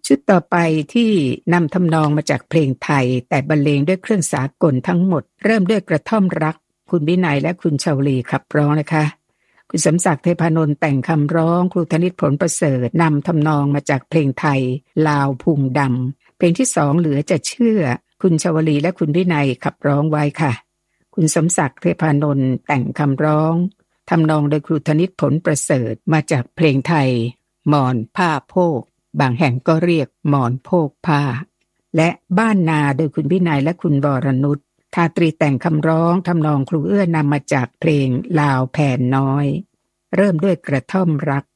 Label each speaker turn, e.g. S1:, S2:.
S1: ชุดต่อไปที่นำทำนองมาจากเพลงไทยแต่บรรเลงด้วยเครื่องสากลทั้งหมดเริ่มด้วยกระท่อมรักคุณวินัยและคุณชาวลีขับร้องนะคะคุณสมศักดิ์เทพานนท์แต่งคำร้องครูธนิตผลประเสริฐนำทำนองมาจากเพลงไทยลาวพุงดำเพลงที่2เหลือจะเชื่อคุณชาวลีและคุณวินัยขับร้องไว้ค่ะคุณสมศักดิ์เทพานนท์แต่งคำร้องทำนองโดยครูธนิตผลประเสริฐมาจากเพลงไทยหมอนผ้าโพกบางแห่งก็เรียกหมอนโพกผ้าและบ้านนาโดยคุณวินัยและคุณวรนุชทาตรีแต่งคำร้องทำนองครูเอื้อนำมาจากเพลงลาวแผนน้อยเริ่มด้วยกระท่อมรัก